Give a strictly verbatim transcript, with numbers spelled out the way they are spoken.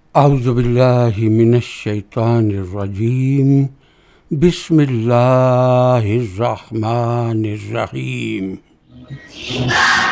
औज़ु बिल्लाहि मिनश शैतानिर रजीम। बिस्मिल्लाहिर रहमानिर रहीम।